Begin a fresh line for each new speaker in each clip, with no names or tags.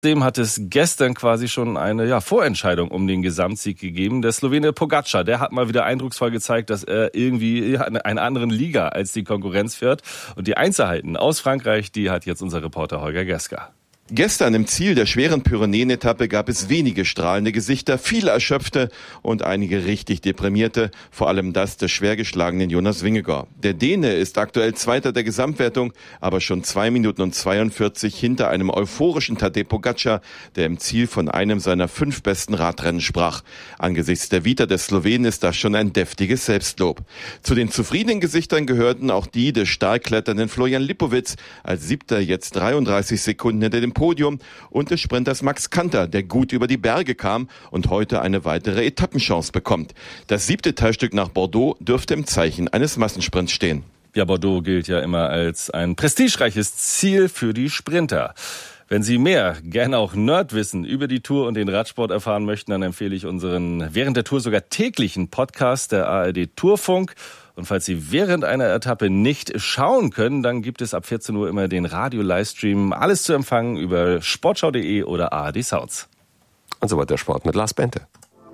Dem hat es gestern quasi schon eine Vorentscheidung um den Gesamtsieg gegeben. Der Slowene Pogačar, der hat mal wieder eindrucksvoll gezeigt, dass er irgendwie in einer anderen Liga als die Konkurrenz fährt. Und die Einzelheiten aus Frankreich, die hat jetzt unser Reporter Holger Geska.
Gestern im Ziel der schweren Pyrenäen-Etappe gab es wenige strahlende Gesichter, viele Erschöpfte und einige richtig deprimierte, vor allem das des schwer geschlagenen Jonas Vingegaard. Der Däne ist aktuell Zweiter der Gesamtwertung, aber schon 2 Minuten und 42 hinter einem euphorischen Tadej Pogačar, der im Ziel von einem seiner 5 besten Radrennen sprach. Angesichts der Vita des Slowenen ist das schon ein deftiges Selbstlob. Zu den zufriedenen Gesichtern gehörten auch die des stark kletternden Florian Lipowitz, als 7. jetzt 33 Sekunden hinter dem Podium, und des Sprinters Max Kanter, der gut über die Berge kam und heute eine weitere Etappenchance bekommt. Das 7. Teilstück nach Bordeaux dürfte im Zeichen eines Massensprints stehen.
Ja, Bordeaux gilt ja immer als ein prestigereiches Ziel für die Sprinter. Wenn Sie mehr, gerne auch Nerdwissen über die Tour und den Radsport erfahren möchten, dann empfehle ich unseren während der Tour sogar täglichen Podcast der ARD Tourfunk. Und falls Sie während einer Etappe nicht schauen können, dann gibt es ab 14 Uhr immer den Radio-Livestream. Alles zu empfangen über sportschau.de oder ARD Sounds.
Und so weiter der Sport mit Lars Bente.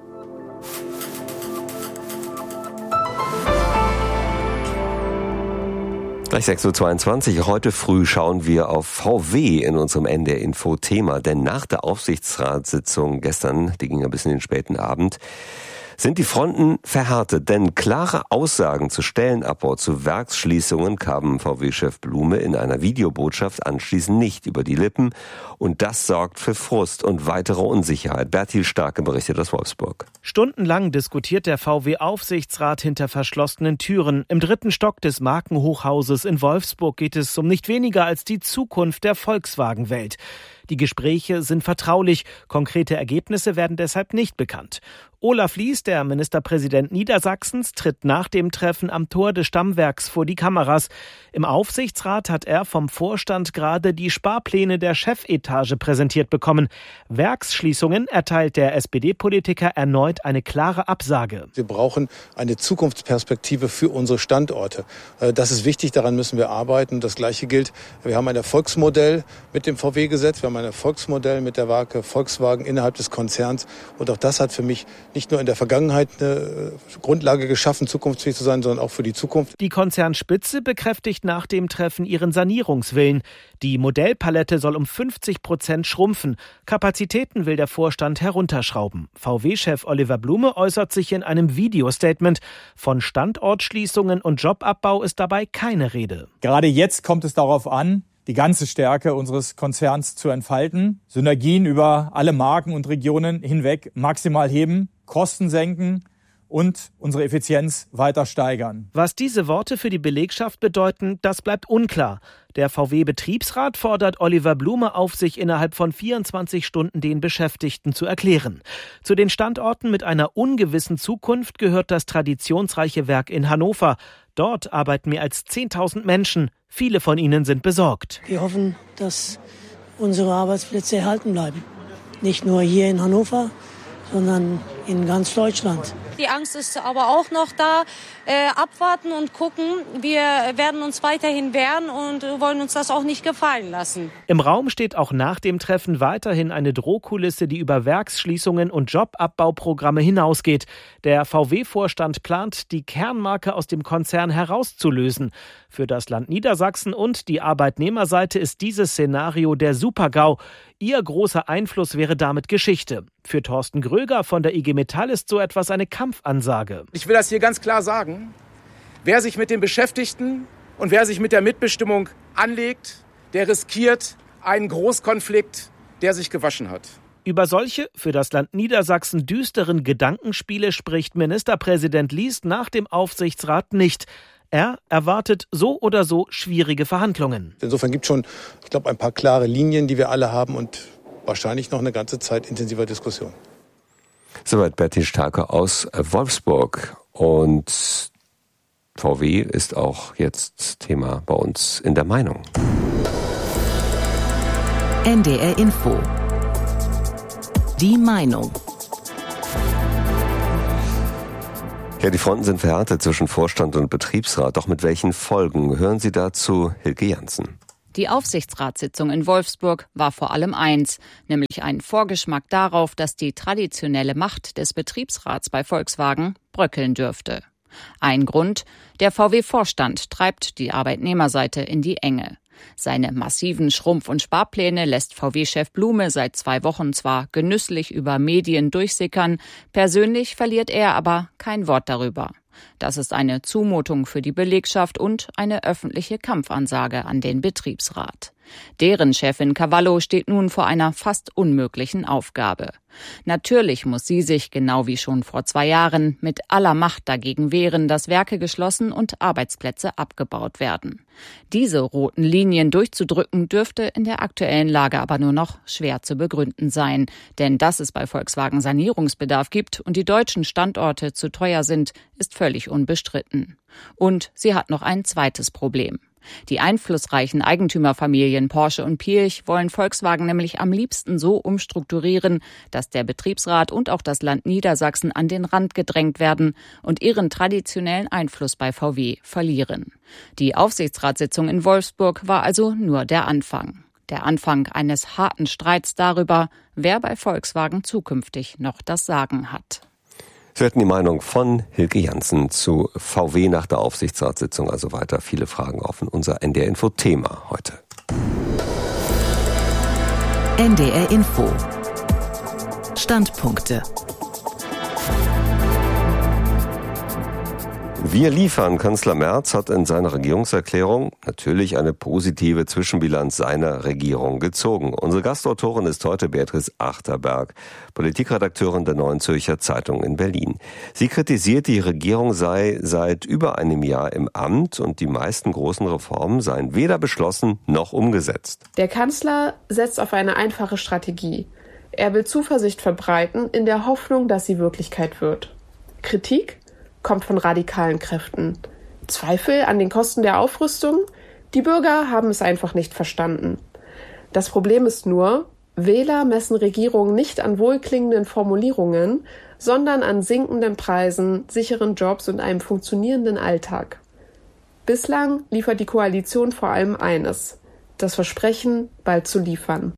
Gleich 6.22 Uhr. Heute früh schauen wir auf VW in unserem NDR-Info-Thema. Denn nach der Aufsichtsratssitzung gestern, die ging ein bisschen in den späten Abend, sind die Fronten verhärtet, denn klare Aussagen zu Stellenabbau, zu Werksschließungen kamen VW-Chef Blume in einer Videobotschaft anschließend nicht über die Lippen. Und das sorgt für Frust und weitere Unsicherheit. Bertil Starke berichtet aus Wolfsburg.
Stundenlang diskutiert der VW-Aufsichtsrat hinter verschlossenen Türen. Im 3. Stock des Markenhochhauses in Wolfsburg geht es um nicht weniger als die Zukunft der Volkswagen-Welt. Die Gespräche sind vertraulich, konkrete Ergebnisse werden deshalb nicht bekannt. Olaf Lies, der Ministerpräsident Niedersachsens, tritt nach dem Treffen am Tor des Stammwerks vor die Kameras. Im Aufsichtsrat hat er vom Vorstand gerade die Sparpläne der Chefetage präsentiert bekommen. Werksschließungen erteilt der SPD-Politiker erneut eine klare Absage.
Wir brauchen eine Zukunftsperspektive für unsere Standorte. Das ist wichtig, daran müssen wir arbeiten. Das Gleiche gilt, wir haben ein Erfolgsmodell mit dem VW-Gesetz, wir haben ein Erfolgsmodell mit der Marke Volkswagen innerhalb des Konzerns. Und auch das hat für mich nicht nur in der Vergangenheit eine Grundlage geschaffen, zukunftsfähig zu sein, sondern auch für die Zukunft.
Die Konzernspitze bekräftigt nach dem Treffen ihren Sanierungswillen. Die Modellpalette soll um 50% schrumpfen. Kapazitäten will der Vorstand herunterschrauben. VW-Chef Oliver Blume äußert sich in einem Videostatement. Von Standortschließungen und Jobabbau ist dabei keine Rede.
Gerade jetzt kommt es darauf an, die ganze Stärke unseres Konzerns zu entfalten, Synergien über alle Marken und Regionen hinweg maximal heben, Kosten senken und unsere Effizienz weiter steigern.
Was diese Worte für die Belegschaft bedeuten, das bleibt unklar. Der VW-Betriebsrat fordert Oliver Blume auf, sich innerhalb von 24 Stunden den Beschäftigten zu erklären. Zu den Standorten mit einer ungewissen Zukunft gehört das traditionsreiche Werk in Hannover. Dort arbeiten mehr als 10.000 Menschen. Viele von ihnen sind besorgt.
Wir hoffen, dass unsere Arbeitsplätze erhalten bleiben. Nicht nur hier in Hannover, sondern in ganz Deutschland.
Die Angst ist aber auch noch da. Abwarten und gucken. Wir werden uns weiterhin wehren und wollen uns das auch nicht gefallen lassen.
Im Raum steht auch nach dem Treffen weiterhin eine Drohkulisse, die über Werksschließungen und Jobabbauprogramme hinausgeht. Der VW-Vorstand plant, die Kernmarke aus dem Konzern herauszulösen. Für das Land Niedersachsen und die Arbeitnehmerseite ist dieses Szenario der Super-GAU. Ihr großer Einfluss wäre damit Geschichte. Für Thorsten Gröger von der IG Metall ist so etwas eine Kampfansage.
Ich will das hier ganz klar sagen. Wer sich mit den Beschäftigten und wer sich mit der Mitbestimmung anlegt, der riskiert einen Großkonflikt, der sich gewaschen hat.
Über solche, für das Land Niedersachsen düsteren Gedankenspiele spricht Ministerpräsident Lies nach dem Aufsichtsrat nicht. Er erwartet so oder so schwierige Verhandlungen.
Insofern gibt es schon, ich glaube, ein paar klare Linien, die wir alle haben und wahrscheinlich noch eine ganze Zeit intensiver Diskussion.
Soweit Bertil Starke aus Wolfsburg. Und VW ist auch jetzt Thema bei uns in der Meinung.
NDR Info. Die Meinung.
Ja, die Fronten sind verhärtet zwischen Vorstand und Betriebsrat. Doch mit welchen Folgen? Hören Sie dazu Hilke Jansen.
Die Aufsichtsratssitzung in Wolfsburg war vor allem eins, nämlich ein Vorgeschmack darauf, dass die traditionelle Macht des Betriebsrats bei Volkswagen bröckeln dürfte. Ein Grund: der VW-Vorstand treibt die Arbeitnehmerseite in die Enge. Seine massiven Schrumpf- und Sparpläne lässt VW-Chef Blume seit 2 Wochen zwar genüsslich über Medien durchsickern, persönlich verliert er aber kein Wort darüber. Das ist eine Zumutung für die Belegschaft und eine öffentliche Kampfansage an den Betriebsrat. Deren Chefin Cavallo steht nun vor einer fast unmöglichen Aufgabe. Natürlich muss sie sich, genau wie schon vor 2 Jahren, mit aller Macht dagegen wehren, dass Werke geschlossen und Arbeitsplätze abgebaut werden. Diese roten Linien durchzudrücken, dürfte in der aktuellen Lage aber nur noch schwer zu begründen sein. Denn dass es bei Volkswagen Sanierungsbedarf gibt und die deutschen Standorte zu teuer sind, ist völlig unbestritten. Und sie hat noch ein zweites Problem. Die einflussreichen Eigentümerfamilien Porsche und Piëch wollen Volkswagen nämlich am liebsten so umstrukturieren, dass der Betriebsrat und auch das Land Niedersachsen an den Rand gedrängt werden und ihren traditionellen Einfluss bei VW verlieren. Die Aufsichtsratssitzung in Wolfsburg war also nur der Anfang. Der Anfang eines harten Streits darüber, wer bei Volkswagen zukünftig noch das Sagen hat.
Sie hörten die Meinung von Hilke Jansen zu VW nach der Aufsichtsratssitzung. Also weiter viele Fragen offen. Unser NDR Info Thema heute.
NDR Info. Standpunkte.
Wir liefern. Kanzler Merz hat in seiner Regierungserklärung natürlich eine positive Zwischenbilanz seiner Regierung gezogen. Unsere Gastautorin ist heute Beatrice Achterberg, Politikredakteurin der Neuen Zürcher Zeitung in Berlin. Sie kritisiert, die Regierung sei seit über einem Jahr im Amt und die meisten großen Reformen seien weder beschlossen noch umgesetzt.
Der Kanzler setzt auf eine einfache Strategie. Er will Zuversicht verbreiten in der Hoffnung, dass sie Wirklichkeit wird. Kritik kommt von radikalen Kräften. Zweifel an den Kosten der Aufrüstung? Die Bürger haben es einfach nicht verstanden. Das Problem ist nur, Wähler messen Regierungen nicht an wohlklingenden Formulierungen, sondern an sinkenden Preisen, sicheren Jobs und einem funktionierenden Alltag. Bislang liefert die Koalition vor allem eines: das Versprechen, bald zu liefern.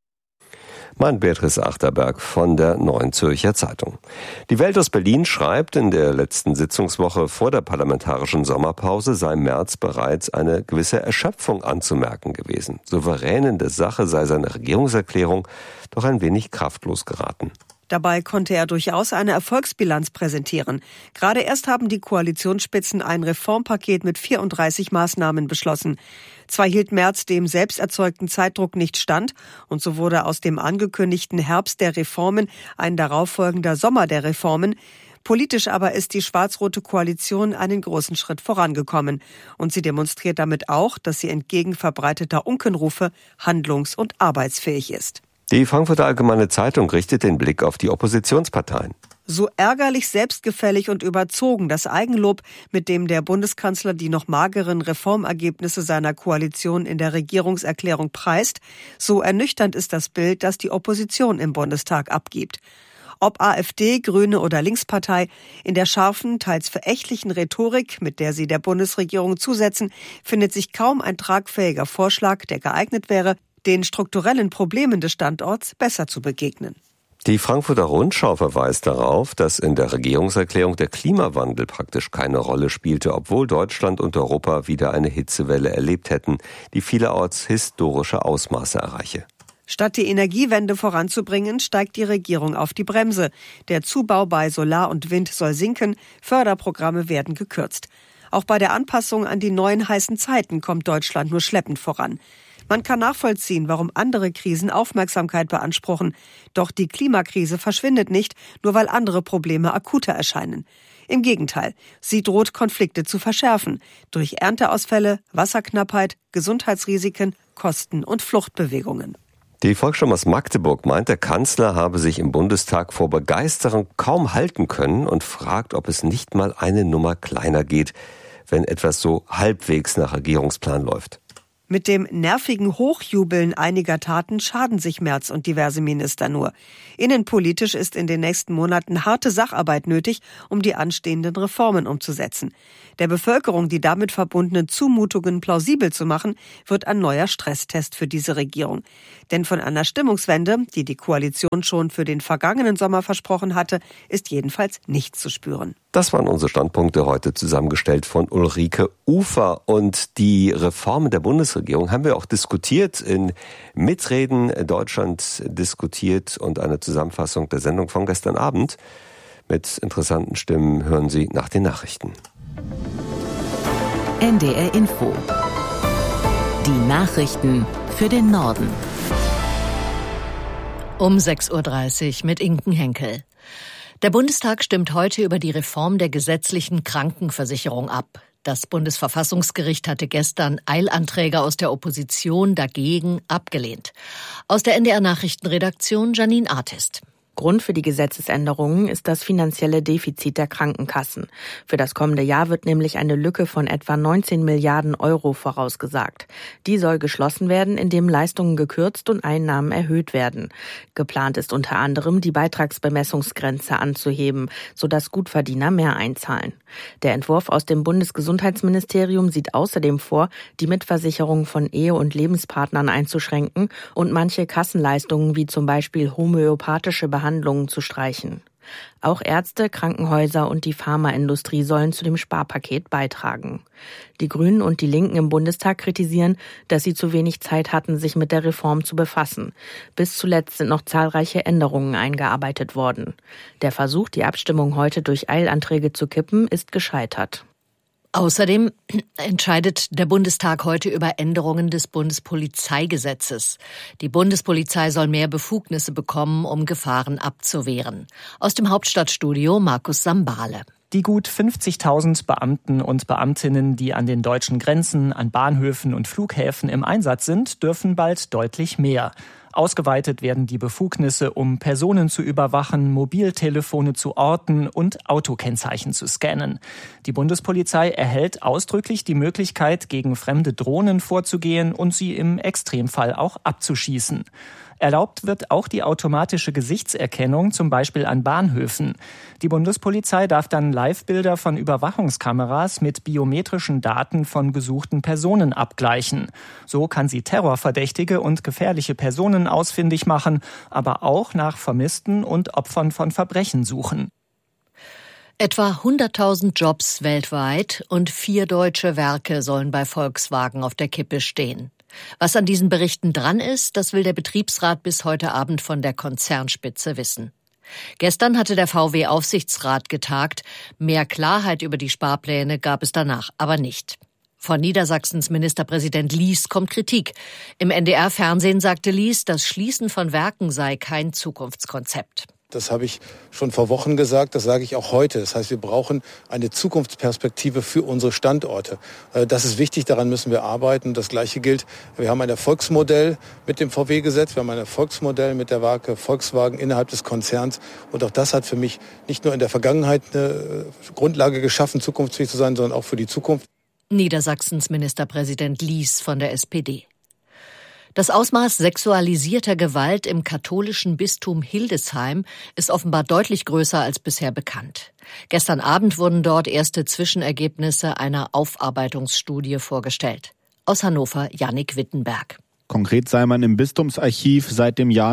Meint Beatrice Achterberg von der Neuen Zürcher Zeitung. Die Welt aus Berlin schreibt, in der letzten Sitzungswoche vor der parlamentarischen Sommerpause sei Merz bereits eine gewisse Erschöpfung anzumerken gewesen. Souverän in der Sache sei seine Regierungserklärung doch ein wenig kraftlos geraten.
Dabei konnte er durchaus eine Erfolgsbilanz präsentieren. Gerade erst haben die Koalitionsspitzen ein Reformpaket mit 34 Maßnahmen beschlossen. Zwar hielt Merz dem selbst erzeugten Zeitdruck nicht stand und so wurde aus dem angekündigten Herbst der Reformen ein darauffolgender Sommer der Reformen. Politisch aber ist die schwarz-rote Koalition einen großen Schritt vorangekommen. Und sie demonstriert damit auch, dass sie entgegen verbreiteter Unkenrufe handlungs- und arbeitsfähig ist.
Die Frankfurter Allgemeine Zeitung richtet den Blick auf die Oppositionsparteien.
So ärgerlich selbstgefällig und überzogen das Eigenlob, mit dem der Bundeskanzler die noch mageren Reformergebnisse seiner Koalition in der Regierungserklärung preist, so ernüchternd ist das Bild, das die Opposition im Bundestag abgibt. Ob AfD, Grüne oder Linkspartei, in der scharfen, teils verächtlichen Rhetorik, mit der sie der Bundesregierung zusetzen, findet sich kaum ein tragfähiger Vorschlag, der geeignet wäre, den strukturellen Problemen des Standorts besser zu begegnen.
Die Frankfurter Rundschau verweist darauf, dass in der Regierungserklärung der Klimawandel praktisch keine Rolle spielte, obwohl Deutschland und Europa wieder eine Hitzewelle erlebt hätten, die vielerorts historische Ausmaße erreiche.
Statt die Energiewende voranzubringen, steigt die Regierung auf die Bremse. Der Zubau bei Solar und Wind soll sinken, Förderprogramme werden gekürzt. Auch bei der Anpassung an die neuen heißen Zeiten kommt Deutschland nur schleppend voran. Man kann nachvollziehen, warum andere Krisen Aufmerksamkeit beanspruchen. Doch die Klimakrise verschwindet nicht, nur weil andere Probleme akuter erscheinen. Im Gegenteil, sie droht Konflikte zu verschärfen. Durch Ernteausfälle, Wasserknappheit, Gesundheitsrisiken, Kosten und Fluchtbewegungen.
Die Volksstimme aus Magdeburg meint, der Kanzler habe sich im Bundestag vor Begeisterung kaum halten können und fragt, ob es nicht mal eine Nummer kleiner geht, wenn etwas so halbwegs nach Regierungsplan läuft.
Mit dem nervigen Hochjubeln einiger Taten schaden sich Merz und diverse Minister nur. Innenpolitisch ist in den nächsten Monaten harte Sacharbeit nötig, um die anstehenden Reformen umzusetzen. Der Bevölkerung die damit verbundenen Zumutungen plausibel zu machen, wird ein neuer Stresstest für diese Regierung. Denn von einer Stimmungswende, die die Koalition schon für den vergangenen Sommer versprochen hatte, ist jedenfalls nichts zu spüren.
Das waren unsere Standpunkte heute zusammengestellt von Ulrike Ufer. Und die Reformen der Bundesregierung haben wir auch diskutiert, in Mitreden Deutschland diskutiert und eine Zusammenfassung der Sendung von gestern Abend mit interessanten Stimmen hören Sie nach den Nachrichten.
NDR Info. Die Nachrichten für den Norden.
Um 6.30 Uhr mit Inken Henkel. Der Bundestag stimmt heute über die Reform der gesetzlichen Krankenversicherung ab. Das Bundesverfassungsgericht hatte gestern Eilanträge aus der Opposition dagegen abgelehnt. Aus der NDR Nachrichtenredaktion Janine Artist.
Grund für die Gesetzesänderungen ist das finanzielle Defizit der Krankenkassen. Für das kommende Jahr wird nämlich eine Lücke von etwa 19 Milliarden Euro vorausgesagt. Die soll geschlossen werden, indem Leistungen gekürzt und Einnahmen erhöht werden. Geplant ist unter anderem, die Beitragsbemessungsgrenze anzuheben, sodass Gutverdiener mehr einzahlen. Der Entwurf aus dem Bundesgesundheitsministerium sieht außerdem vor, die Mitversicherung von Ehe- und Lebenspartnern einzuschränken und manche Kassenleistungen wie zum Beispiel homöopathische Behandlungen zu streichen. Auch Ärzte, Krankenhäuser und die Pharmaindustrie sollen zu dem Sparpaket beitragen. Die Grünen und die Linken im Bundestag kritisieren, dass sie zu wenig Zeit hatten, sich mit der Reform zu befassen. Bis zuletzt sind noch zahlreiche Änderungen eingearbeitet worden. Der Versuch, die Abstimmung heute durch Eilanträge zu kippen, ist gescheitert.
Außerdem entscheidet der Bundestag heute über Änderungen des Bundespolizeigesetzes. Die Bundespolizei soll mehr Befugnisse bekommen, um Gefahren abzuwehren. Aus dem Hauptstadtstudio Markus Sambale.
Die gut 50.000 Beamten und Beamtinnen, die an den deutschen Grenzen, an Bahnhöfen und Flughäfen im Einsatz sind, dürfen bald deutlich mehr. Ausgeweitet werden die Befugnisse, um Personen zu überwachen, Mobiltelefone zu orten und Autokennzeichen zu scannen. Die Bundespolizei erhält ausdrücklich die Möglichkeit, gegen fremde Drohnen vorzugehen und sie im Extremfall auch abzuschießen. Erlaubt wird auch die automatische Gesichtserkennung, zum Beispiel an Bahnhöfen. Die Bundespolizei darf dann Live-Bilder von Überwachungskameras mit biometrischen Daten von gesuchten Personen abgleichen. So kann sie Terrorverdächtige und gefährliche Personen ausfindig machen, aber auch nach Vermissten und Opfern von Verbrechen suchen.
Etwa 100.000 Jobs weltweit und 4 deutsche Werke sollen bei Volkswagen auf der Kippe stehen. Was an diesen Berichten dran ist, das will der Betriebsrat bis heute Abend von der Konzernspitze wissen. Gestern hatte der VW-Aufsichtsrat getagt. Mehr Klarheit über die Sparpläne gab es danach aber nicht. Von Niedersachsens Ministerpräsident Lies kommt Kritik. Im NDR-Fernsehen sagte Lies, das Schließen von Werken sei kein Zukunftskonzept.
Das habe ich schon vor Wochen gesagt, das sage ich auch heute. Das heißt, wir brauchen eine Zukunftsperspektive für unsere Standorte. Das ist wichtig, daran müssen wir arbeiten. Das Gleiche gilt, wir haben ein Erfolgsmodell mit dem VW-Gesetz, wir haben ein Erfolgsmodell mit der Marke Volkswagen innerhalb des Konzerns. Und auch das hat für mich nicht nur in der Vergangenheit eine Grundlage geschaffen, zukunftsfähig zu sein, sondern auch für die Zukunft.
Niedersachsens Ministerpräsident Lies von der SPD. Das Ausmaß sexualisierter Gewalt im katholischen Bistum Hildesheim ist offenbar deutlich größer als bisher bekannt. Gestern Abend wurden dort erste Zwischenergebnisse einer Aufarbeitungsstudie vorgestellt. Aus Hannover Jannik Wittenberg.
Konkret sei man im Bistumsarchiv seit dem Jahr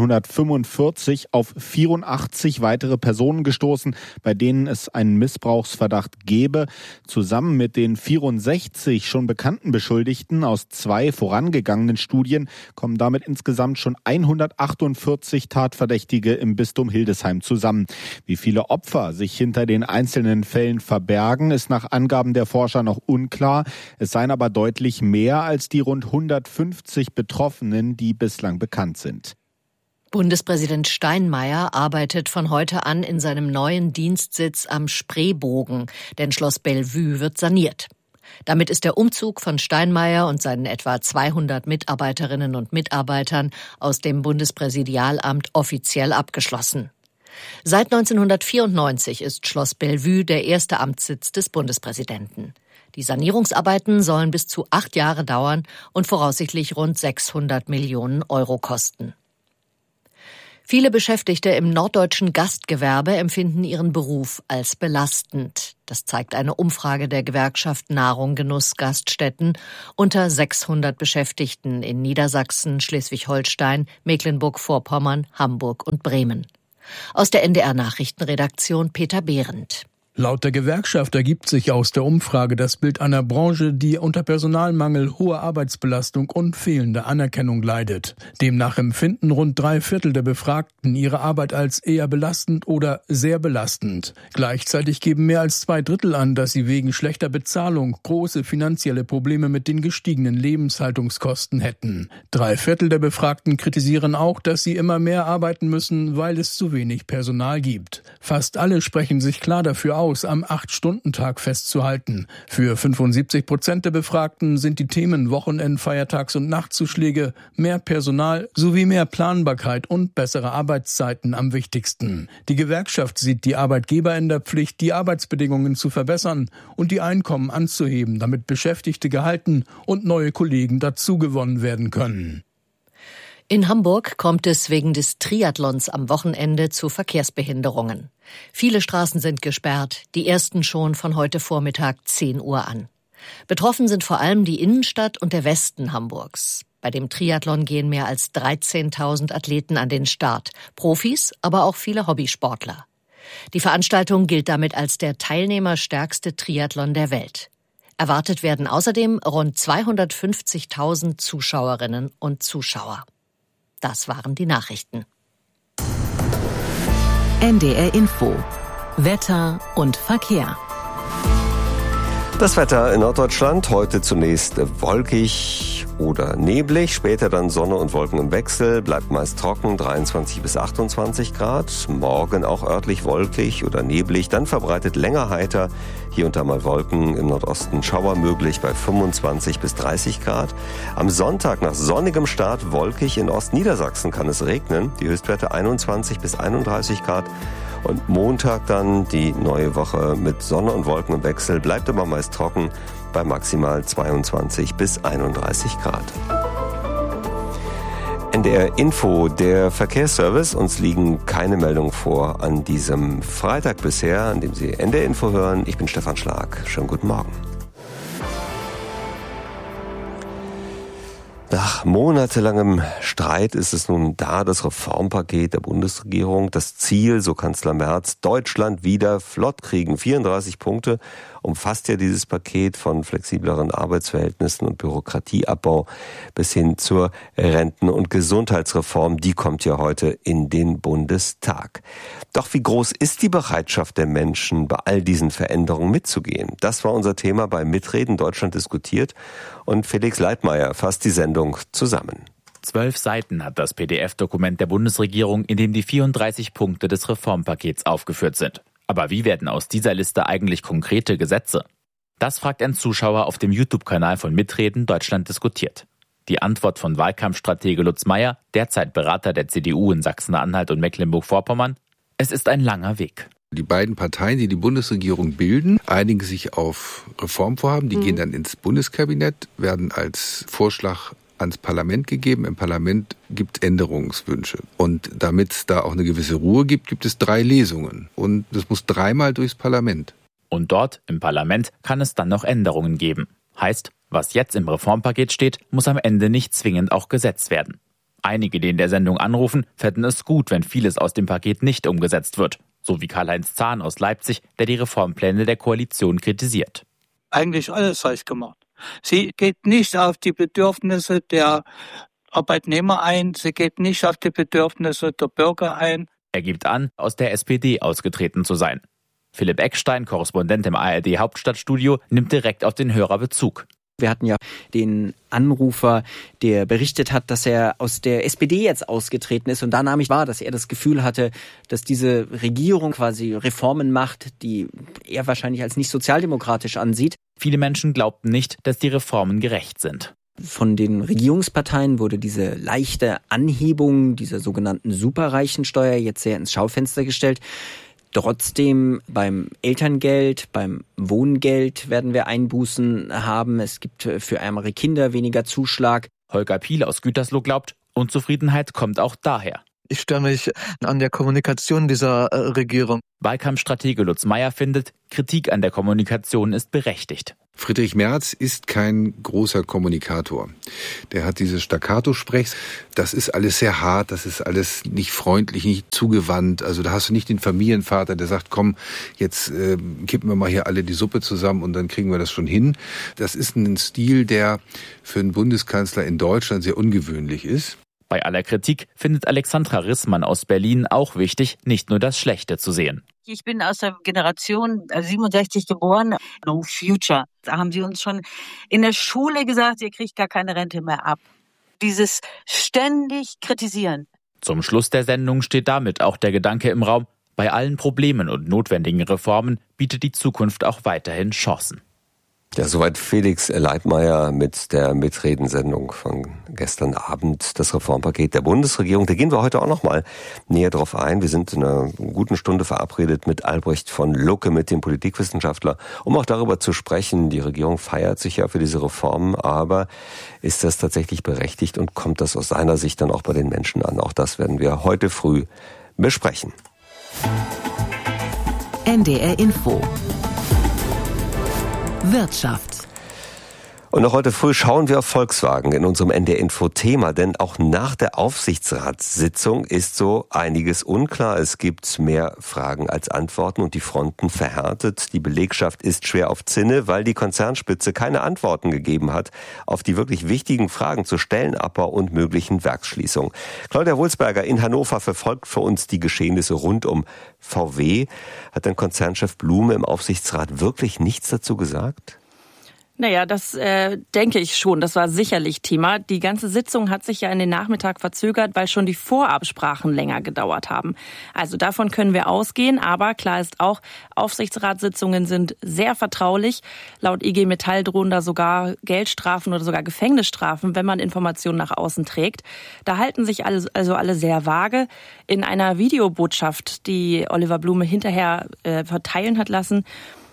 1945 auf 84 weitere Personen gestoßen, bei denen es einen Missbrauchsverdacht gebe. Zusammen mit den 64 schon bekannten Beschuldigten aus 2 vorangegangenen Studien kommen damit insgesamt schon 148 Tatverdächtige im Bistum Hildesheim zusammen. Wie viele Opfer sich hinter den einzelnen Fällen verbergen, ist nach Angaben der Forscher noch unklar. Es seien aber deutlich mehr als die rund 150 Betroffenen, die bislang bekannt sind.
Bundespräsident Steinmeier arbeitet von heute an in seinem neuen Dienstsitz am Spreebogen, denn Schloss Bellevue wird saniert. Damit ist der Umzug von Steinmeier und seinen etwa 200 Mitarbeiterinnen und Mitarbeitern aus dem Bundespräsidialamt offiziell abgeschlossen. Seit 1994 ist Schloss Bellevue der erste Amtssitz des Bundespräsidenten. Die Sanierungsarbeiten sollen bis zu 8 Jahre dauern und voraussichtlich rund 600 Millionen Euro kosten. Viele Beschäftigte im norddeutschen Gastgewerbe empfinden ihren Beruf als belastend. Das zeigt eine Umfrage der Gewerkschaft Nahrung, Genuss, Gaststätten unter 600 Beschäftigten in Niedersachsen, Schleswig-Holstein, Mecklenburg-Vorpommern, Hamburg und Bremen. Aus der NDR-Nachrichtenredaktion Peter Behrendt.
Laut der Gewerkschaft ergibt sich aus der Umfrage das Bild einer Branche, die unter Personalmangel, hoher Arbeitsbelastung und fehlender Anerkennung leidet. Demnach empfinden rund 3/4 der Befragten ihre Arbeit als eher belastend oder sehr belastend. Gleichzeitig geben mehr als 2/3 an, dass sie wegen schlechter Bezahlung große finanzielle Probleme mit den gestiegenen Lebenshaltungskosten hätten. 3/4 der Befragten kritisieren auch, dass sie immer mehr arbeiten müssen, weil es zu wenig Personal gibt. Fast alle sprechen sich klar dafür aus, am 8-Stunden-Tag festzuhalten. Für 75% der Befragten sind die Themen Wochenend-, Feiertags- und Nachtzuschläge, mehr Personal sowie mehr Planbarkeit und bessere Arbeitszeiten am wichtigsten. Die Gewerkschaft sieht die Arbeitgeber in der Pflicht, die Arbeitsbedingungen zu verbessern und die Einkommen anzuheben, damit Beschäftigte gehalten und neue Kollegen dazugewonnen werden können.
In Hamburg kommt es wegen des Triathlons am Wochenende zu Verkehrsbehinderungen. Viele Straßen sind gesperrt, die ersten schon von heute Vormittag 10 Uhr an. Betroffen sind vor allem die Innenstadt und der Westen Hamburgs. Bei dem Triathlon gehen mehr als 13.000 Athleten an den Start, Profis, aber auch viele Hobbysportler. Die Veranstaltung gilt damit als der teilnehmerstärkste Triathlon der Welt. Erwartet werden außerdem rund 250.000 Zuschauerinnen und Zuschauer. Das waren die Nachrichten.
NDR Info. Wetter und Verkehr.
Das Wetter in Norddeutschland heute zunächst wolkig oder neblig, später dann Sonne und Wolken im Wechsel, bleibt meist trocken, 23 bis 28 Grad. Morgen auch örtlich wolkig oder neblig, dann verbreitet länger heiter, hier und da mal Wolken, im Nordosten Schauer möglich bei 25 bis 30 Grad. Am Sonntag nach sonnigem Start wolkig, in Ostniedersachsen kann es regnen, die Höchstwerte 21 bis 31 Grad. Und Montag dann die neue Woche mit Sonne und Wolken im Wechsel, bleibt aber meist trocken bei maximal 22 bis 31 Grad. NDR Info, der Verkehrsservice. Uns liegen keine Meldungen vor an diesem Freitag bisher, an dem Sie NDR Info hören. Ich bin Stefan Schlag. Schönen guten Morgen. Nach monatelangem Streit ist es nun da, das Reformpaket der Bundesregierung. Das Ziel, so Kanzler Merz, Deutschland wieder flott kriegen. 34 Punkte umfasst ja dieses Paket von flexibleren Arbeitsverhältnissen und Bürokratieabbau bis hin zur Renten- und Gesundheitsreform. Die kommt ja heute in den Bundestag. Doch wie groß ist die Bereitschaft der Menschen, bei all diesen Veränderungen mitzugehen? Das war unser Thema bei Mitreden Deutschland diskutiert. Und Felix Leitmayr fasst die Sendung zusammen.
12 Seiten hat das PDF-Dokument der Bundesregierung, in dem die 34 Punkte des Reformpakets aufgeführt sind. Aber wie werden aus dieser Liste eigentlich konkrete Gesetze? Das fragt ein Zuschauer auf dem YouTube-Kanal von Mitreden Deutschland diskutiert. Die Antwort von Wahlkampfstratege Lutz Meyer, derzeit Berater der CDU in Sachsen-Anhalt und Mecklenburg-Vorpommern: Es ist ein langer Weg.
Die beiden Parteien, die die Bundesregierung bilden, einigen sich auf Reformvorhaben. Die gehen dann ins Bundeskabinett, werden als Vorschlag ans Parlament gegeben. Im Parlament gibt es Änderungswünsche. Und damit es da auch eine gewisse Ruhe gibt, gibt es 3 Lesungen. Und das muss 3-mal durchs Parlament.
Und dort, im Parlament, kann es dann noch Änderungen geben. Heißt, was jetzt im Reformpaket steht, muss am Ende nicht zwingend auch Gesetz werden. Einige, die in der Sendung anrufen, fänden es gut, wenn vieles aus dem Paket nicht umgesetzt wird. So wie Karl-Heinz Zahn aus Leipzig, der die Reformpläne der Koalition kritisiert.
Eigentlich alles falsch gemacht. Sie geht nicht auf die Bedürfnisse der Arbeitnehmer ein, sie geht nicht auf die Bedürfnisse der Bürger ein.
Er gibt an, aus der SPD ausgetreten zu sein. Philipp Eckstein, Korrespondent im ARD Hauptstadtstudio, nimmt direkt auf den Hörer Bezug.
Wir hatten ja den Anrufer, der berichtet hat, dass er aus der SPD jetzt ausgetreten ist. Und da nahm ich wahr, dass er das Gefühl hatte, dass diese Regierung quasi Reformen macht, die er wahrscheinlich als nicht sozialdemokratisch ansieht.
Viele Menschen glaubten nicht, dass die Reformen gerecht sind.
Von den Regierungsparteien wurde diese leichte Anhebung dieser sogenannten Superreichensteuer jetzt sehr ins Schaufenster gestellt. Trotzdem beim Elterngeld, beim Wohngeld werden wir Einbußen haben. Es gibt für ärmere Kinder weniger Zuschlag.
Holger Piel aus Gütersloh glaubt, Unzufriedenheit kommt auch daher.
Ich störe mich an der Kommunikation dieser Regierung.
Wahlkampfstratege Lutz Meyer findet, Kritik an der Kommunikation ist berechtigt.
Friedrich Merz ist kein großer Kommunikator. Der hat diese Staccato-Sprechs. Das ist alles sehr hart, das ist alles nicht freundlich, nicht zugewandt. Also da hast du nicht den Familienvater, der sagt, komm, jetzt kippen wir mal hier alle die Suppe zusammen und dann kriegen wir das schon hin. Das ist ein Stil, der für einen Bundeskanzler in Deutschland sehr ungewöhnlich ist.
Bei aller Kritik findet Alexandra Rissmann aus Berlin auch wichtig, nicht nur das Schlechte zu sehen.
Ich bin aus der Generation 67 geboren, No Future. Da haben sie uns schon in der Schule gesagt, ihr kriegt gar keine Rente mehr ab. Dieses ständig Kritisieren.
Zum Schluss der Sendung steht damit auch der Gedanke im Raum, bei allen Problemen und notwendigen Reformen bietet die Zukunft auch weiterhin Chancen.
Ja, soweit Felix Leitmayr mit der Mitredensendung von gestern Abend, das Reformpaket der Bundesregierung. Da gehen wir heute auch noch mal näher drauf ein. Wir sind in einer guten Stunde verabredet mit Albrecht von Lucke, mit dem Politikwissenschaftler, um auch darüber zu sprechen. Die Regierung feiert sich ja für diese Reformen, aber ist das tatsächlich berechtigt und kommt das aus seiner Sicht dann auch bei den Menschen an? Auch das werden wir heute früh besprechen.
NDR Info Wirtschaft.
Und noch heute früh schauen wir auf Volkswagen in unserem NDR-Info-Thema, denn auch nach der Aufsichtsratssitzung ist so einiges unklar. Es gibt mehr Fragen als Antworten und die Fronten verhärtet. Die Belegschaft ist schwer auf Zinne, weil die Konzernspitze keine Antworten gegeben hat auf die wirklich wichtigen Fragen zu Stellenabbau und möglichen Werksschließungen. Claudia Wulsberger in Hannover verfolgt für uns die Geschehnisse rund um VW. Hat denn Konzernchef Blume im Aufsichtsrat wirklich nichts dazu gesagt?
Naja, das denke ich schon. Das war sicherlich Thema. Die ganze Sitzung hat sich ja in den Nachmittag verzögert, weil schon die Vorabsprachen länger gedauert haben. Also davon können wir ausgehen. Aber klar ist auch, Aufsichtsratssitzungen sind sehr vertraulich. Laut IG Metall drohen da sogar Geldstrafen oder sogar Gefängnisstrafen, wenn man Informationen nach außen trägt. Da halten sich alle sehr vage. In einer Videobotschaft, die Oliver Blume hinterher verteilen hat lassen,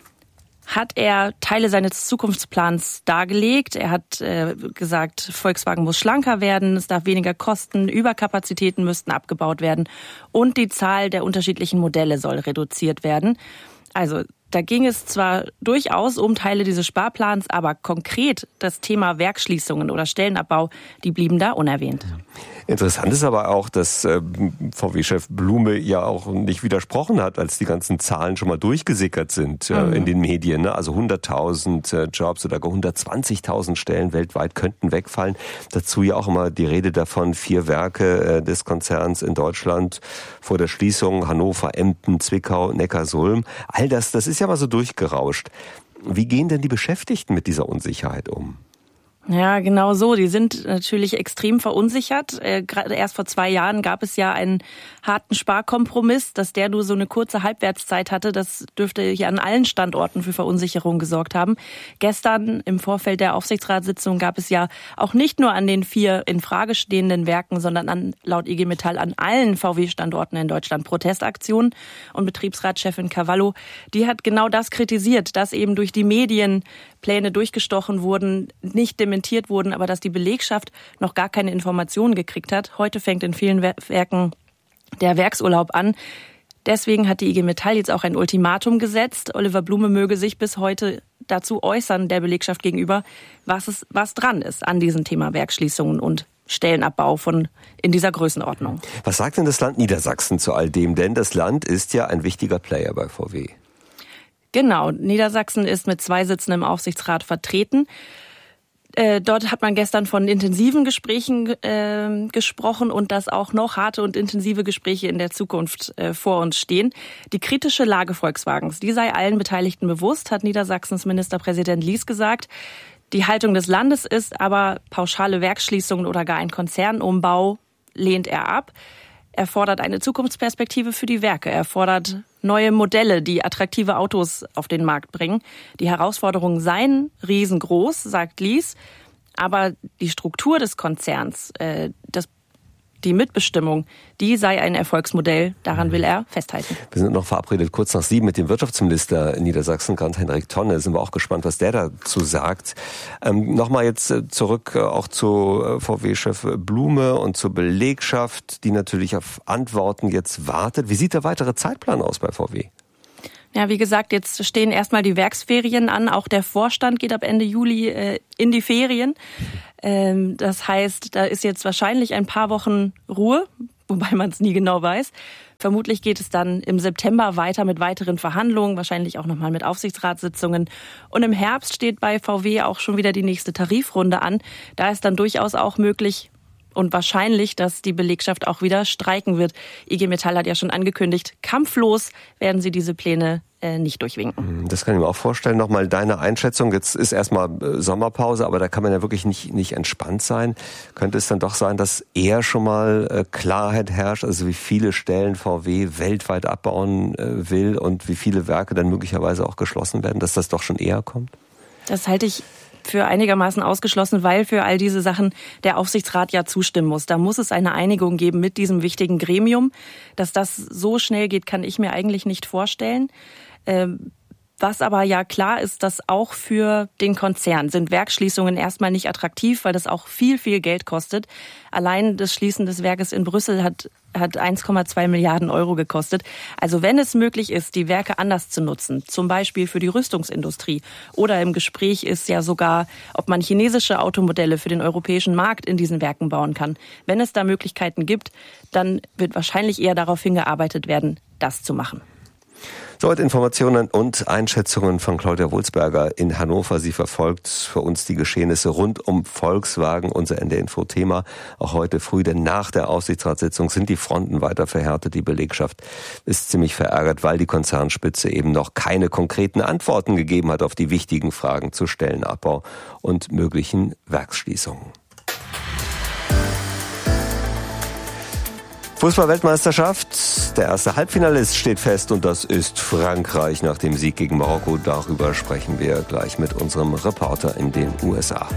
hat er Teile seines Zukunftsplans dargelegt. Er hat gesagt, Volkswagen muss schlanker werden, es darf weniger kosten, Überkapazitäten müssten abgebaut werden und die Zahl der unterschiedlichen Modelle soll reduziert werden. Also da ging es zwar durchaus um Teile dieses Sparplans, aber konkret das Thema Werksschließungen oder Stellenabbau, die blieben da unerwähnt.
Interessant ist aber auch, dass VW-Chef Blume ja auch nicht widersprochen hat, als die ganzen Zahlen schon mal durchgesickert sind in den Medien. Ne? Also 100.000 Jobs oder gar 120.000 Stellen weltweit könnten wegfallen. Dazu ja auch immer die Rede davon, 4 Werke des Konzerns in Deutschland vor der Schließung, Hannover, Emden, Zwickau, Neckarsulm. All das ist ja mal so durchgerauscht. Wie gehen denn die Beschäftigten mit dieser Unsicherheit um?
Ja, genau so. Die sind natürlich extrem verunsichert. Gerade erst vor 2 Jahren gab es ja einen harten Sparkompromiss, dass der nur so eine kurze Halbwertszeit hatte. Das dürfte hier an allen Standorten für Verunsicherung gesorgt haben. Gestern im Vorfeld der Aufsichtsratssitzung gab es ja auch nicht nur an den 4 in Frage stehenden Werken, sondern laut IG Metall an allen VW-Standorten in Deutschland Protestaktionen. Und Betriebsratschefin Cavallo, die hat genau das kritisiert, dass eben durch die Medien Pläne durchgestochen wurden, nicht dementiert wurden, aber dass die Belegschaft noch gar keine Informationen gekriegt hat. Heute fängt in vielen Werken der Werksurlaub an. Deswegen hat die IG Metall jetzt auch ein Ultimatum gesetzt. Oliver Blume möge sich bis heute dazu äußern, der Belegschaft gegenüber, was dran ist an diesem Thema Werksschließungen und Stellenabbau in dieser Größenordnung.
Was sagt denn das Land Niedersachsen zu all dem? Denn das Land ist ja ein wichtiger Player bei VW.
Genau, Niedersachsen ist mit 2 Sitzen im Aufsichtsrat vertreten. Dort hat man gestern von intensiven Gesprächen gesprochen und dass auch noch harte und intensive Gespräche in der Zukunft vor uns stehen. Die kritische Lage Volkswagens, die sei allen Beteiligten bewusst, hat Niedersachsens Ministerpräsident Lies gesagt. Die Haltung des Landes ist aber, pauschale Werksschließungen oder gar ein Konzernumbau lehnt er ab. Er fordert eine Zukunftsperspektive für die Werke. Er fordert neue Modelle, die attraktive Autos auf den Markt bringen. Die Herausforderungen seien riesengroß, sagt Lies. Aber die Struktur des Konzerns, die Mitbestimmung, die sei ein Erfolgsmodell. Daran will er festhalten.
Wir sind noch verabredet kurz nach 7 mit dem Wirtschaftsminister in Niedersachsen, Bernd-Henrik Tonne. Sind wir auch gespannt, was der dazu sagt. Nochmal jetzt zurück auch zu VW-Chef Blume und zur Belegschaft, die natürlich auf Antworten jetzt wartet. Wie sieht der weitere Zeitplan aus bei VW?
Ja, wie gesagt, jetzt stehen erstmal die Werksferien an. Auch der Vorstand geht ab Ende Juli in die Ferien. Das heißt, da ist jetzt wahrscheinlich ein paar Wochen Ruhe, wobei man es nie genau weiß. Vermutlich geht es dann im September weiter mit weiteren Verhandlungen, wahrscheinlich auch nochmal mit Aufsichtsratssitzungen. Und im Herbst steht bei VW auch schon wieder die nächste Tarifrunde an. Da ist dann durchaus auch möglich und wahrscheinlich, dass die Belegschaft auch wieder streiken wird. IG Metall hat ja schon angekündigt, kampflos werden sie diese Pläne nicht durchwinken.
Das kann ich mir auch vorstellen. Nochmal deine Einschätzung. Jetzt ist erstmal Sommerpause, aber da kann man ja wirklich nicht entspannt sein. Könnte es dann doch sein, dass eher schon mal Klarheit herrscht, also wie viele Stellen VW weltweit abbauen will und wie viele Werke dann möglicherweise auch geschlossen werden, dass das doch schon eher kommt? Das
halte ich für einigermaßen ausgeschlossen, weil für all diese Sachen der Aufsichtsrat ja zustimmen muss. Da muss es eine Einigung geben mit diesem wichtigen Gremium. Dass das so schnell geht, kann ich mir eigentlich nicht vorstellen. Was aber ja klar ist, dass auch für den Konzern sind Werksschließungen erstmal nicht attraktiv, weil das auch viel, viel Geld kostet. Allein das Schließen des Werkes in Brüssel hat 1,2 Milliarden Euro gekostet. Also wenn es möglich ist, die Werke anders zu nutzen, zum Beispiel für die Rüstungsindustrie, oder im Gespräch ist ja sogar, ob man chinesische Automodelle für den europäischen Markt in diesen Werken bauen kann. Wenn es da Möglichkeiten gibt, dann wird wahrscheinlich eher darauf hingearbeitet werden, das zu machen.
Soweit Informationen und Einschätzungen von Claudia Wulsberger in Hannover. Sie verfolgt für uns die Geschehnisse rund um Volkswagen, unser NDR-Info-Thema. Auch heute früh, denn nach der Aufsichtsratssitzung sind die Fronten weiter verhärtet. Die Belegschaft ist ziemlich verärgert, weil die Konzernspitze eben noch keine konkreten Antworten gegeben hat auf die wichtigen Fragen zu Stellenabbau und möglichen Werksschließungen. Fußball-Weltmeisterschaft. Der erste Halbfinalist steht fest und das ist Frankreich nach dem Sieg gegen Marokko. Darüber sprechen wir gleich mit unserem Reporter in den USA.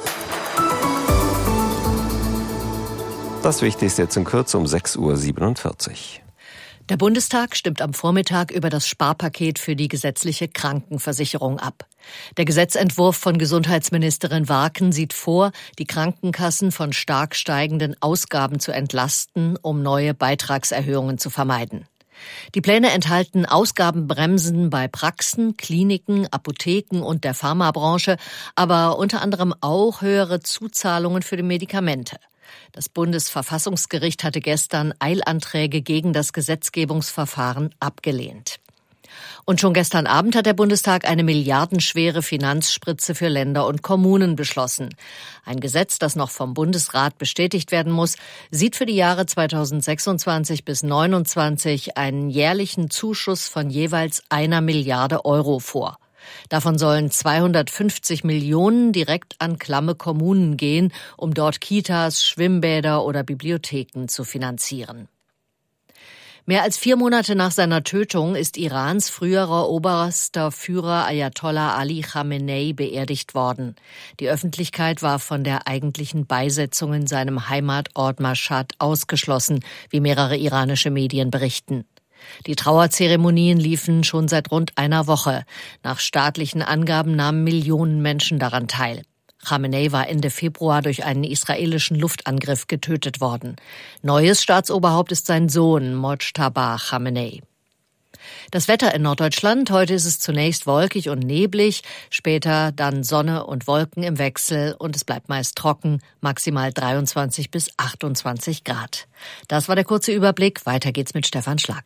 Das Wichtigste jetzt in Kürze um 6:47 Uhr.
Der Bundestag stimmt am Vormittag über das Sparpaket für die gesetzliche Krankenversicherung ab. Der Gesetzentwurf von Gesundheitsministerin Warken sieht vor, die Krankenkassen von stark steigenden Ausgaben zu entlasten, um neue Beitragserhöhungen zu vermeiden. Die Pläne enthalten Ausgabenbremsen bei Praxen, Kliniken, Apotheken und der Pharmabranche, aber unter anderem auch höhere Zuzahlungen für die Medikamente. Das Bundesverfassungsgericht hatte gestern Eilanträge gegen das Gesetzgebungsverfahren abgelehnt. Und schon gestern Abend hat der Bundestag eine milliardenschwere Finanzspritze für Länder und Kommunen beschlossen. Ein Gesetz, das noch vom Bundesrat bestätigt werden muss, sieht für die Jahre 2026 bis 2029 einen jährlichen Zuschuss von jeweils 1 Milliarde Euro vor. Davon sollen 250 Millionen direkt an klamme Kommunen gehen, um dort Kitas, Schwimmbäder oder Bibliotheken zu finanzieren. Mehr als 4 Monate nach seiner Tötung ist Irans früherer oberster Führer Ayatollah Ali Khamenei beerdigt worden. Die Öffentlichkeit war von der eigentlichen Beisetzung in seinem Heimatort Mashhad ausgeschlossen, wie mehrere iranische Medien berichten. Die Trauerzeremonien liefen schon seit rund einer Woche. Nach staatlichen Angaben nahmen Millionen Menschen daran teil. Khamenei war Ende Februar durch einen israelischen Luftangriff getötet worden. Neues Staatsoberhaupt ist sein Sohn Mojtaba Khamenei. Das Wetter in Norddeutschland. Heute ist es zunächst wolkig und neblig, später dann Sonne und Wolken im Wechsel und es bleibt meist trocken, maximal 23 bis 28 Grad. Das war der kurze Überblick. Weiter geht's mit Stefan Schlag.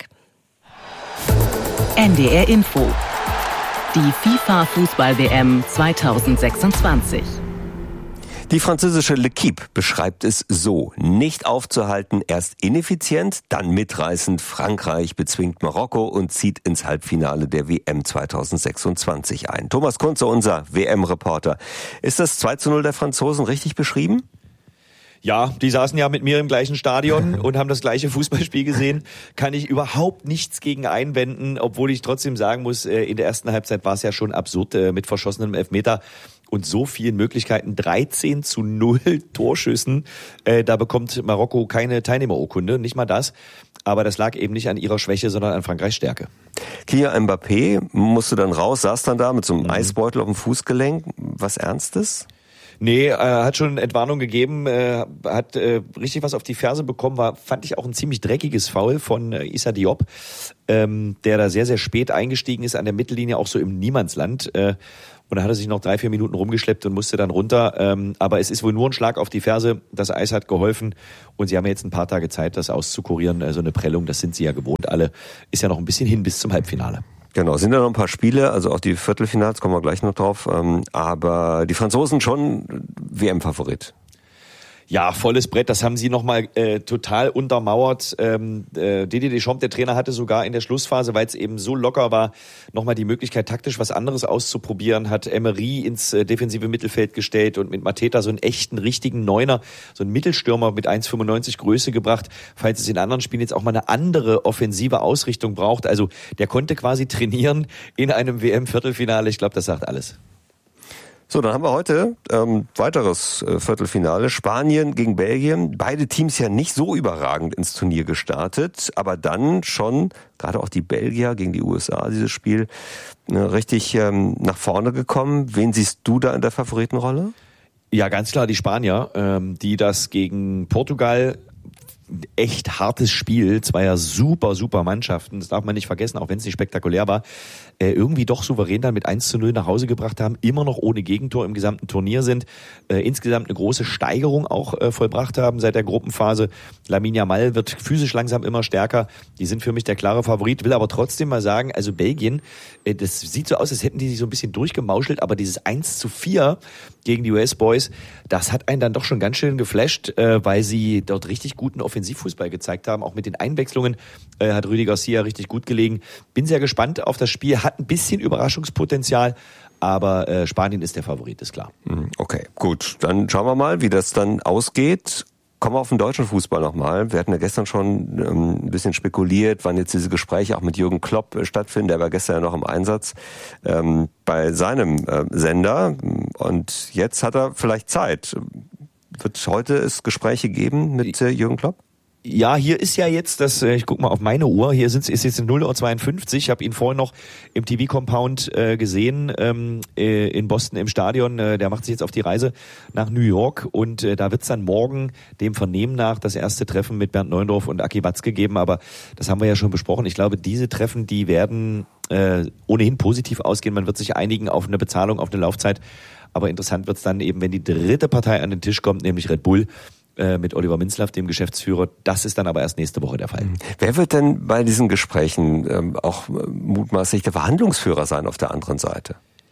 NDR Info. Die FIFA-Fußball-WM 2026.
Die französische L'Équipe beschreibt es so: Nicht aufzuhalten, erst ineffizient, dann mitreißend. Frankreich bezwingt Marokko und zieht ins Halbfinale der WM 2026 ein. Thomas Kunze, unser WM-Reporter. Ist das 2:0 der Franzosen richtig beschrieben?
Ja, die saßen ja mit mir im gleichen Stadion und haben das gleiche Fußballspiel gesehen. Kann ich überhaupt nichts gegen einwenden, obwohl ich trotzdem sagen muss, in der ersten Halbzeit war es ja schon absurd mit verschossenem Elfmeter. und so vielen Möglichkeiten, 13-0 Torschüssen. Da bekommt Marokko keine Teilnehmerurkunde, nicht mal das. Aber das lag eben nicht an ihrer Schwäche, sondern an Frankreichs Stärke.
Kylian Mbappé musste dann raus, saß dann da mit so einem Eisbeutel auf dem Fußgelenk. Was Ernstes?
Nee, hat schon Entwarnung gegeben, hat richtig was auf die Ferse bekommen, fand ich auch ein ziemlich dreckiges Foul von Issa Diop, der da sehr, sehr spät eingestiegen ist an der Mittellinie, auch so im Niemandsland. Und da hat er sich noch 3-4 Minuten rumgeschleppt und musste dann runter. Aber es ist wohl nur ein Schlag auf die Ferse. Das Eis hat geholfen. Und sie haben jetzt ein paar Tage Zeit, das auszukurieren. Also eine Prellung, das sind sie ja gewohnt alle. Ist ja noch ein bisschen hin bis zum Halbfinale.
Genau, sind ja noch ein paar Spiele, also auch die Viertelfinals, kommen wir gleich noch drauf. Aber die Franzosen schon WM-Favorit.
Ja, volles Brett, das haben sie nochmal total untermauert. Didier Deschamps, der Trainer, hatte sogar in der Schlussphase, weil es eben so locker war, nochmal die Möglichkeit, taktisch was anderes auszuprobieren, hat Emery ins defensive Mittelfeld gestellt und mit Mateta so einen echten, richtigen Neuner, so einen Mittelstürmer mit 1,95 Größe gebracht, falls es in anderen Spielen jetzt auch mal eine andere offensive Ausrichtung braucht. Also der konnte quasi trainieren in einem WM-Viertelfinale. Ich glaube, das sagt alles.
So, dann haben wir heute weiteres Viertelfinale. Spanien gegen Belgien. Beide Teams ja nicht so überragend ins Turnier gestartet, aber dann schon, gerade auch die Belgier gegen die USA, dieses Spiel, richtig nach vorne gekommen. Wen siehst du da in der Favoritenrolle?
Ja, ganz klar die Spanier, die das gegen Portugal echt hartes Spiel, zweier super Mannschaften, das darf man nicht vergessen, auch wenn es nicht spektakulär war, irgendwie doch souverän dann mit 1-0 nach Hause gebracht haben, immer noch ohne Gegentor im gesamten Turnier sind, insgesamt eine große Steigerung auch vollbracht haben seit der Gruppenphase. Lamine Yamal wird physisch langsam immer stärker, die sind für mich der klare Favorit, will aber trotzdem mal sagen, also Belgien, das sieht so aus, als hätten die sich so ein bisschen durchgemauschelt, aber dieses 1-4 gegen die US-Boys, das hat einen dann doch schon ganz schön geflasht, weil sie dort richtig guten Offensivfußball gezeigt haben. Auch mit den Einwechslungen hat Rüdi Garcia richtig gut gelegen. Bin sehr gespannt auf das Spiel, hat ein bisschen Überraschungspotenzial, aber Spanien ist der Favorit, ist klar.
Okay, gut. Dann schauen wir mal, wie das dann ausgeht. Kommen wir auf den deutschen Fußball nochmal. Wir hatten ja gestern schon ein bisschen spekuliert, wann jetzt diese Gespräche auch mit Jürgen Klopp stattfinden. Der war gestern ja noch im Einsatz bei seinem Sender. Und jetzt hat er vielleicht Zeit. Wird heute es Gespräche geben mit Jürgen Klopp?
Ja, hier ist ja jetzt das, ich guck mal auf meine Uhr, hier ist jetzt 0:52 Uhr. Ich habe ihn vorhin noch im TV-Compound gesehen, in Boston im Stadion. Der macht sich jetzt auf die Reise nach New York und da wird's dann morgen dem Vernehmen nach das erste Treffen mit Bernd Neuendorf und Aki Watzke geben. Aber das haben wir ja schon besprochen. Ich glaube, diese Treffen, die werden ohnehin positiv ausgehen. Man wird sich einigen auf eine Bezahlung, auf eine Laufzeit. Aber interessant wird's dann eben, wenn die dritte Partei an den Tisch kommt, nämlich Red Bull, mit Oliver Minzlaff, dem Geschäftsführer. Das ist dann aber erst nächste Woche der Fall.
Wer wird denn bei diesen Gesprächen auch mutmaßlich der Verhandlungsführer sein auf der anderen Seite?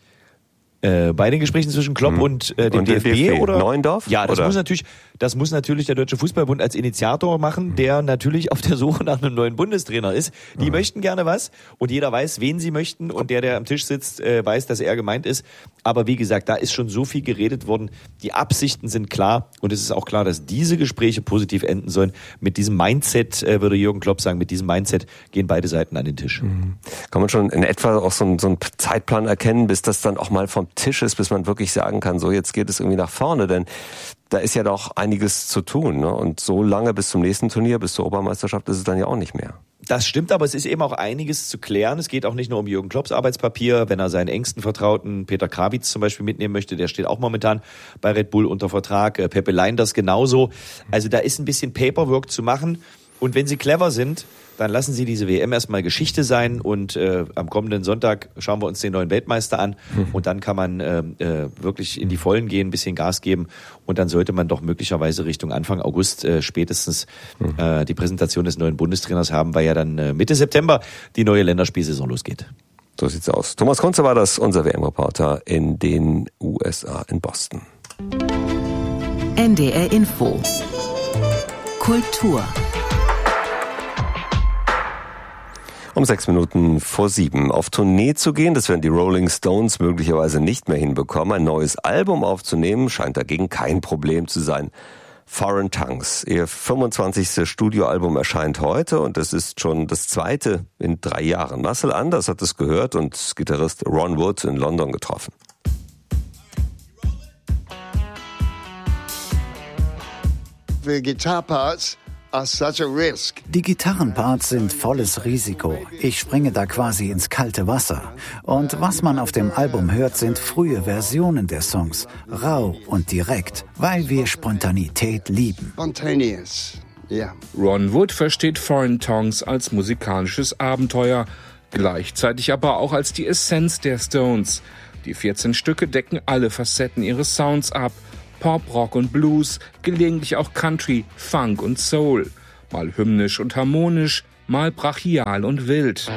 Bei den Gesprächen zwischen Klopp und dem DFB oder
Neuendorf?
Ja, das muss natürlich der Deutsche Fußballbund als Initiator machen, der natürlich auf der Suche nach einem neuen Bundestrainer ist. Die möchten gerne was und jeder weiß, wen sie möchten und der am Tisch sitzt, weiß, dass er gemeint ist. Aber wie gesagt, da ist schon so viel geredet worden. Die Absichten sind klar und es ist auch klar, dass diese Gespräche positiv enden sollen. Mit diesem Mindset, würde Jürgen Klopp sagen, mit diesem Mindset gehen beide Seiten an den Tisch.
Kann man schon in etwa auch so einen Zeitplan erkennen, bis das dann auch mal vom Tisch ist, bis man wirklich sagen kann, so jetzt geht es irgendwie nach vorne, denn da ist ja doch einiges zu tun, ne? Und so lange bis zum nächsten Turnier, bis zur Europameisterschaft ist es dann ja auch nicht mehr.
Das stimmt, aber es ist eben auch einiges zu klären. Es geht auch nicht nur um Jürgen Klopps Arbeitspapier. Wenn er seinen engsten Vertrauten Peter Krabitz zum Beispiel mitnehmen möchte, der steht auch momentan bei Red Bull unter Vertrag. Pepe Leinders genauso. Also da ist ein bisschen Paperwork zu machen. Und wenn Sie clever sind, dann lassen Sie diese WM erstmal Geschichte sein und am kommenden Sonntag schauen wir uns den neuen Weltmeister an und dann kann man wirklich in die Vollen gehen, ein bisschen Gas geben und dann sollte man doch möglicherweise Richtung Anfang August spätestens die Präsentation des neuen Bundestrainers haben, weil ja dann Mitte September die neue Länderspielsaison losgeht.
So sieht's aus. Thomas Kunze war das, unser WM-Reporter in den USA in Boston.
NDR Info Kultur.
Um 6:07 auf Tournee zu gehen, das werden die Rolling Stones möglicherweise nicht mehr hinbekommen. Ein neues Album aufzunehmen scheint dagegen kein Problem zu sein. Foreign Tongues, ihr 25. Studioalbum erscheint heute und es ist schon das zweite in 3 Jahren. Marcel Anders hat es gehört und Gitarrist Ron Wood in London getroffen.
the guitar parts are such a risk.
Die Gitarrenparts sind volles Risiko. Ich springe da quasi ins kalte Wasser. Und was man auf dem Album hört, sind frühe Versionen der Songs. Rau und direkt, weil wir Spontanität lieben.
Spontaneous, yeah.
Ron Wood versteht Foreign Tongues als musikalisches Abenteuer, gleichzeitig aber auch als die Essenz der Stones. Die 14 Stücke decken alle Facetten ihres Sounds ab. Pop, Rock und Blues, gelegentlich auch Country, Funk und Soul. Mal hymnisch und harmonisch, mal brachial und wild.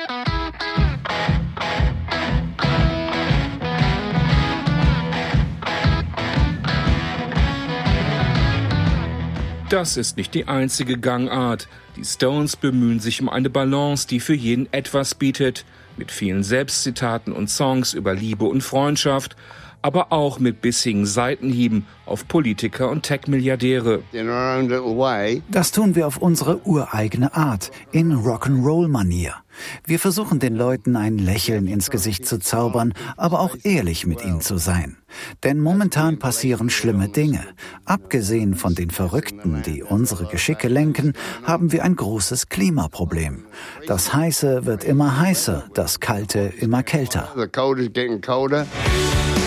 Das ist nicht die einzige Gangart. Die Stones bemühen sich um eine Balance, die für jeden etwas bietet. Mit vielen Selbstzitaten und Songs über Liebe und Freundschaft, aber auch mit bissigen Seitenhieben auf Politiker und Tech-Milliardäre.
Das tun wir auf unsere ureigene Art, in Rock'n'Roll-Manier. Wir versuchen den Leuten ein Lächeln ins Gesicht zu zaubern, aber auch ehrlich mit ihnen zu sein. Denn momentan passieren schlimme Dinge. Abgesehen von den Verrückten, die unsere Geschicke lenken, haben wir ein großes Klimaproblem. Das Heiße wird immer heißer, das Kalte immer kälter.
The cold is getting colder.